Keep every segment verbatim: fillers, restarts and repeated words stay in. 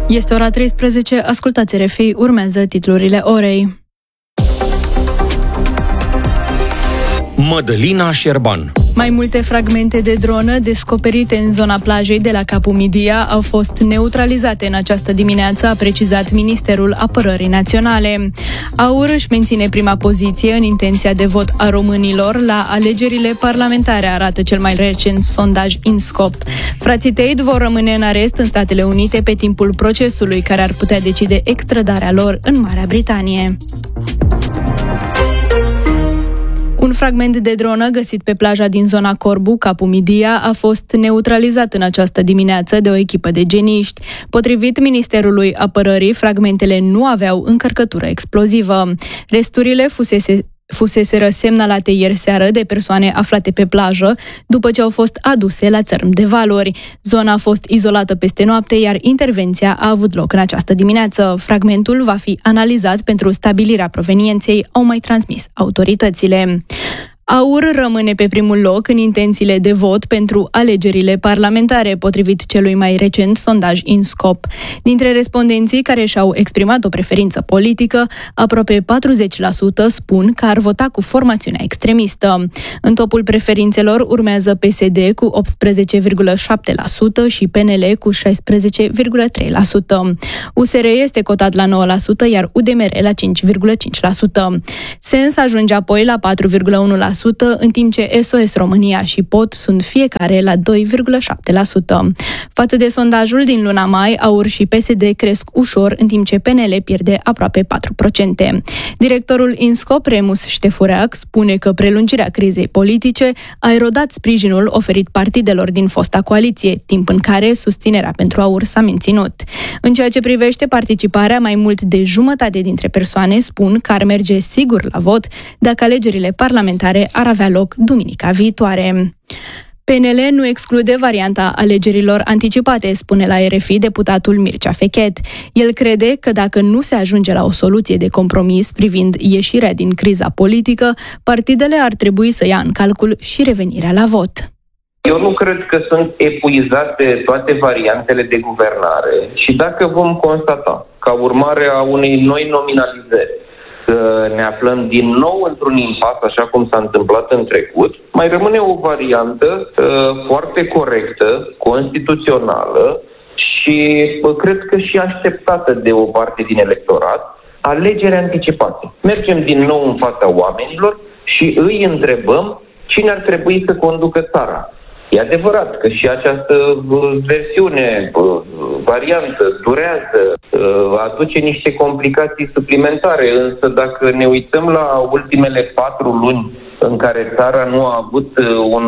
Este ora treisprezece, ascultați R F I, urmează titlurile orei. Mădălina Șerban. Mai multe fragmente de dronă descoperite în zona plajei de la Capul Midia au fost neutralizate în această dimineață, a precizat Ministerul Apărării Naționale. AUR își menține prima poziție în intenția de vot a românilor la alegerile parlamentare, arată cel mai recent sondaj INSCOP. Frații Tate vor rămâne în arest în Statele Unite pe timpul procesului, care ar putea decide extradarea lor în Marea Britanie. Un fragment de dronă găsit pe plaja din zona Corbu, Capul Midia, a fost neutralizat în această dimineață de o echipă de geniști. Potrivit Ministerului Apărării, fragmentele nu aveau încărcătură explozivă. Resturile fusese fuseseră semnalate ieri seară de persoane aflate pe plajă, după ce au fost aduse la țărm de valuri. Zona a fost izolată peste noapte, iar intervenția a avut loc în această dimineață. Fragmentul va fi analizat pentru stabilirea provenienței, au mai transmis autoritățile. AUR rămâne pe primul loc în intențiile de vot pentru alegerile parlamentare, potrivit celui mai recent sondaj INSCOP. Dintre respondenții care și-au exprimat o preferință politică, aproape patruzeci la sută spun că ar vota cu formațiunea extremistă. În topul preferințelor urmează P S D cu optsprezece virgulă șapte la sută și P N L cu șaisprezece virgulă trei la sută. U S R este cotat la nouă la sută, iar U D M R la cinci virgulă cinci la sută. Sens ajunge apoi la patru virgulă unu la sută, în timp ce S O S România și P O T sunt fiecare la doi virgulă șapte la sută. Față de sondajul din luna mai, AUR și P S D cresc ușor, în timp ce P N L pierde aproape patru la sută. Directorul INSCOP, Remus Ștefureac, spune că prelungirea crizei politice a erodat sprijinul oferit partidelor din fosta coaliție, timp în care susținerea pentru AUR s-a menținut. În ceea ce privește participarea, mai mult de jumătate dintre persoane spun că ar merge sigur la vot dacă alegerile parlamentare ar avea loc duminica viitoare. P N L nu exclude varianta alegerilor anticipate, spune la R F I deputatul Mircea Fechet. El crede că dacă nu se ajunge la o soluție de compromis privind ieșirea din criza politică, partidele ar trebui să ia în calcul și revenirea la vot. Eu nu cred că sunt epuizate toate variantele de guvernare și dacă vom constata, ca urmare a unei noi nominalizări, că ne aflăm din nou într-un impas, așa cum s-a întâmplat în trecut, mai rămâne o variantă uh, foarte corectă, constituțională și uh, cred că și așteptată de o parte din electorat, alegeri anticipate. Mergem din nou în fața oamenilor și îi întrebăm cine ar trebui să conducă țara. E adevărat că și această versiune, variantă, durează, aduce niște complicații suplimentare, însă dacă ne uităm la ultimele patru luni în care țara nu a avut un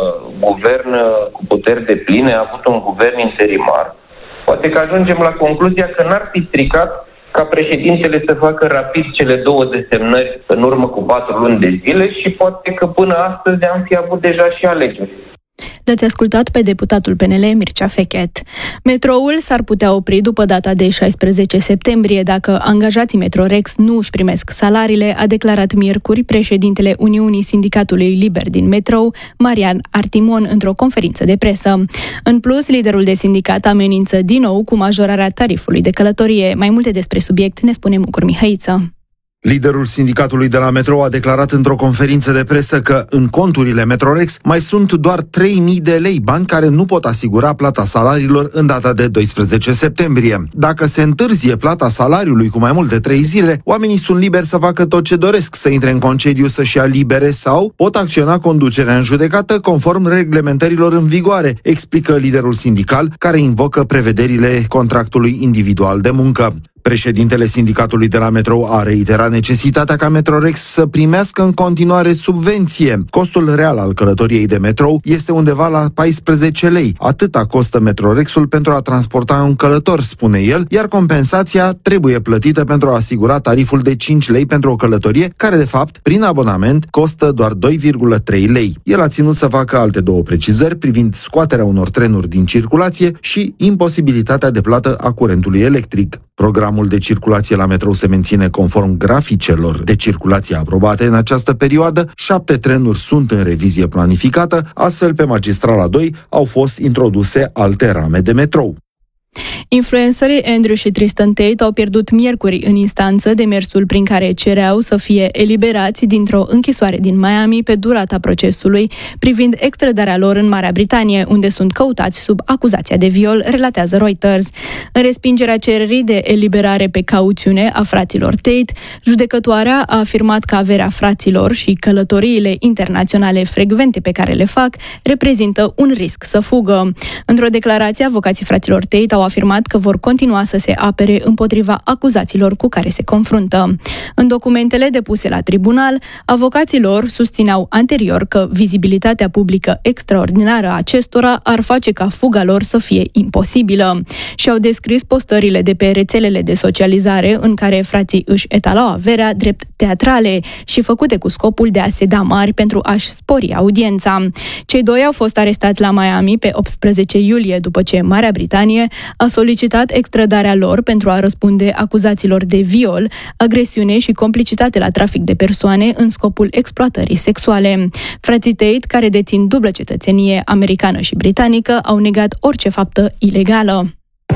guvern cu puteri depline, a avut un guvern interimar, poate că ajungem la concluzia că n-ar fi stricat ca președintele să facă rapid cele două desemnări în urmă cu patru luni de zile și poate că până astăzi am fi avut deja și alegeri. L-ați ascultat pe deputatul P N L Mircea Fechet. Metroul s-ar putea opri după data de șaisprezece septembrie dacă angajații Metrorex nu își primesc salariile, a declarat miercuri președintele Uniunii Sindicatului Liber din Metrou, Marian Artimon, într-o conferință de presă. În plus, liderul de sindicat amenință din nou cu majorarea tarifului de călătorie. Mai multe despre subiect ne spune Mucur Mihăiță. Liderul sindicatului de la Metrou a declarat într-o conferință de presă că în conturile Metrorex mai sunt doar trei mii de lei, bani care nu pot asigura plata salariilor în data de doisprezece septembrie. Dacă se întârzie plata salariului cu mai mult de trei zile, oamenii sunt liberi să facă tot ce doresc, să intre în concediu, să-și ia libere sau pot acționa conducerea în judecată conform reglementărilor în vigoare, explică liderul sindical, care invocă prevederile contractului individual de muncă. Președintele sindicatului de la Metrou a reiterat necesitatea ca Metrorex să primească în continuare subvenție. Costul real al călătoriei de metrou este undeva la paisprezece lei. Atâta costă Metrorexul pentru a transporta un călător, spune el, iar compensația trebuie plătită pentru a asigura tariful de cinci lei pentru o călătorie, care de fapt, prin abonament, costă doar doi virgulă trei lei. El a ținut să facă alte două precizări privind scoaterea unor trenuri din circulație și imposibilitatea de plată a curentului electric. Programul de circulație la metrou se menține conform graficelor de circulație aprobate în această perioadă. Șapte trenuri sunt în revizie planificată, astfel pe Magistrala doi au fost introduse alte rame de metrou. Influencerii Andrew și Tristan Tate au pierdut miercuri în instanță demersul prin care cereau să fie eliberați dintr-o închisoare din Miami pe durata procesului privind extradarea lor în Marea Britanie, unde sunt căutați sub acuzația de viol, relatează Reuters. În respingerea cererii de eliberare pe cauțiune a fraților Tate, judecătoarea a afirmat că averea fraților și călătoriile internaționale frecvente pe care le fac reprezintă un risc să fugă. Într-o declarație, avocații fraților Tate au afirmat că vor continua să se apere împotriva acuzațiilor cu care se confruntă. În documentele depuse la tribunal, avocații lor susțineau anterior că vizibilitatea publică extraordinară a acestora ar face ca fuga lor să fie imposibilă și au descris postările de pe rețelele de socializare în care frații își etalau averea drept teatrale și făcute cu scopul de a se da mari pentru a-și spori audiența. Cei doi au fost arestați la Miami pe optsprezece iulie după ce Marea Britanie a solicitat extradarea lor pentru a răspunde acuzațiilor de viol, agresiune și complicitate la trafic de persoane în scopul exploatării sexuale. Frații Tate, care dețin dublă cetățenie americană și britanică, au negat orice faptă ilegală.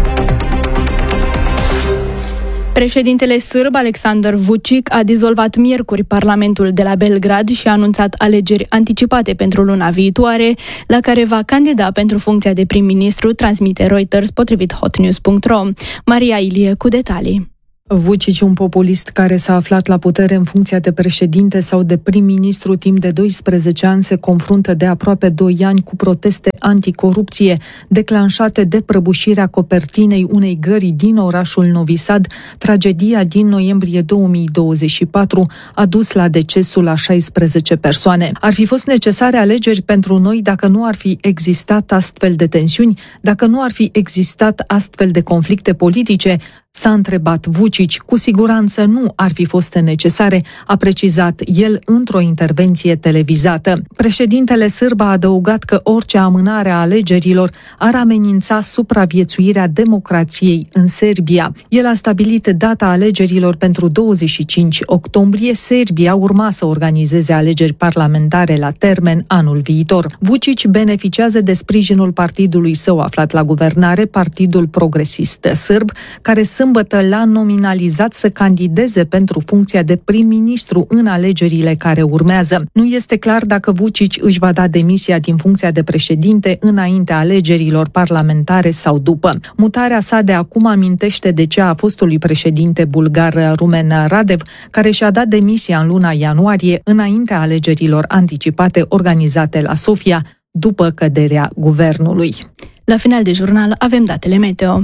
Președintele sârb Aleksandar Vučić a dizolvat miercuri Parlamentul de la Belgrad și a anunțat alegeri anticipate pentru luna viitoare, la care va candida pentru funcția de prim-ministru, transmite Reuters, potrivit hotnews punct ro. Maria Ilie cu detalii. Vučić, un populist care s-a aflat la putere în funcția de președinte sau de prim-ministru timp de doisprezece ani, se confruntă de aproape doi ani cu proteste anticorupție declanșate de prăbușirea copertinei unei gări din orașul Novi Sad. Tragedia din noiembrie două mii douăzeci și patru a dus la decesul a șaisprezece persoane. Ar fi fost necesare alegeri pentru noi dacă nu ar fi existat astfel de tensiuni, dacă nu ar fi existat astfel de conflicte politice? S-a întrebat Vučić. Cu siguranță nu ar fi fost necesare, a precizat el într-o intervenție televizată. Președintele sârb a adăugat că orice amânare a alegerilor ar amenința supraviețuirea democrației în Serbia. El a stabilit data alegerilor pentru douăzeci și cinci octombrie. Serbia urma să organizeze alegeri parlamentare la termen anul viitor. Vučić beneficiază de sprijinul partidului său aflat la guvernare, Partidul Progresist Sârb, care sâmbătă l-a nominalizat să candideze pentru funcția de prim-ministru în alegerile care urmează. Nu este clar dacă Vučić își va da demisia din funcția de președinte înaintea alegerilor parlamentare sau după. Mutarea sa de acum amintește de cea a fostului președinte bulgar Rumen Radev, care și-a dat demisia în luna ianuarie înaintea alegerilor anticipate organizate la Sofia după căderea guvernului. La final de jurnal avem datele meteo.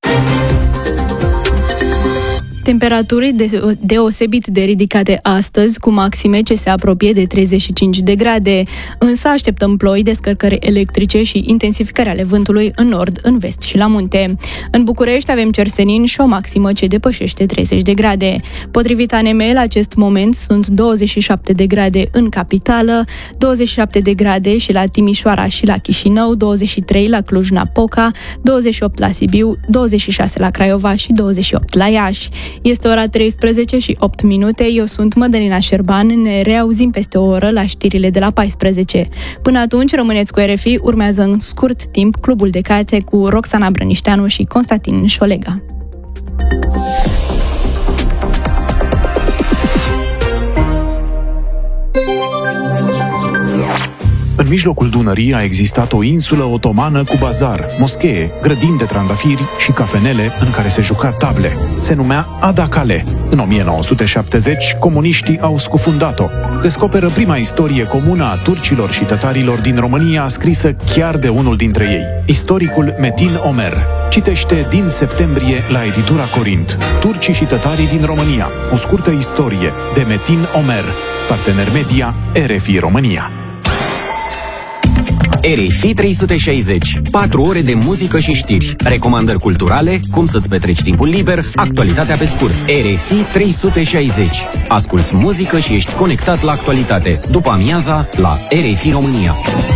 Temperaturi de, deosebit de ridicate astăzi, cu maxime ce se apropie de treizeci și cinci de grade, însă așteptăm ploi, descărcări electrice și intensificarea ale vântului în nord, în vest și la munte. În București avem cer senin și o maximă ce depășește treizeci de grade. Potrivit A N M, la acest moment sunt douăzeci și șapte de grade în capitală, douăzeci și șapte de grade și la Timișoara și la Chișinău, douăzeci și trei la Cluj-Napoca, douăzeci și opt la Sibiu, douăzeci și șase la Craiova și douăzeci și opt la Iași. Este ora treisprezece și opt minute, eu sunt Mădălina Șerban, ne reauzim peste o oră la știrile de la paisprezece. Până atunci, rămâneți cu R F I, urmează în scurt timp Clubul de Carte cu Roxana Brănișteanu și Constantin Șolega. În mijlocul Dunării a existat o insulă otomană cu bazar, moschee, grădini de trandafiri și cafenele în care se juca table. Se numea Adacale. În o mie nouă sute șaptezeci, comuniștii au scufundat-o. Descoperă prima istorie comună a turcilor și tătarilor din România, scrisă chiar de unul dintre ei, istoricul Metin Omer. Citește din septembrie la editura Corint. Turcii și tătarii din România. O scurtă istorie de Metin Omer. Partener media R F I România. R F I trei sute șaizeci. patru ore de muzică și știri, recomandări culturale, cum să-ți petreci timpul liber, actualitatea pe scurt. R F I trei sute șaizeci. Asculți muzică și ești conectat la actualitate. După amiaza, la R F I România.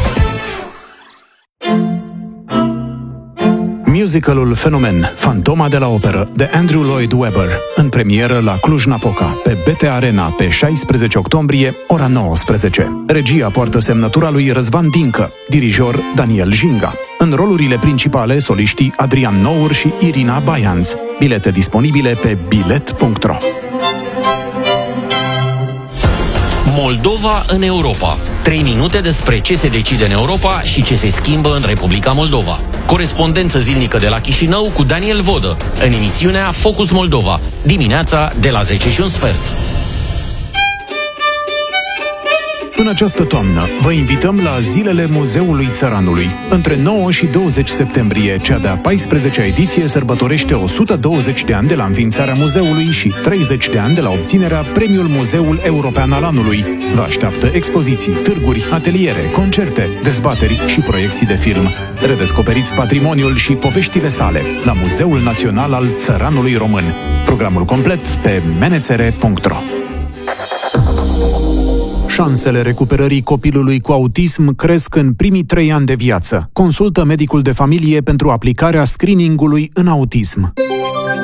Musicalul Fenomen, Fantoma de la Operă, de Andrew Lloyd Webber, în premieră la Cluj-Napoca, pe B T Arena, pe șaisprezece octombrie, ora nouăsprezece. Regia poartă semnătura lui Răzvan Dincă, dirijor Daniel Jinga. În rolurile principale, soliștii Adrian Nour și Irina Baianț. Bilete disponibile pe bilet punct ro. Moldova în Europa. trei minute despre ce se decide în Europa și ce se schimbă în Republica Moldova. Corespondență zilnică de la Chișinău cu Daniel Vodă, în emisiunea Focus Moldova, dimineața de la zece și un sfert. În această toamnă, vă invităm la Zilele Muzeului Țăranului. Între nouă și douăzeci septembrie, cea de-a paisprezecea ediție sărbătorește o sută douăzeci de ani de la înființarea muzeului și treizeci de ani de la obținerea Premiul Muzeul European al Anului. Vă așteaptă expoziții, târguri, ateliere, concerte, dezbateri și proiecții de film. Redescoperiți patrimoniul și poveștile sale la Muzeul Național al Țăranului Român. Programul complet pe menețere punct ro. Șansele recuperării copilului cu autism cresc în primii trei ani de viață. Consultă medicul de familie pentru aplicarea screeningului în autism.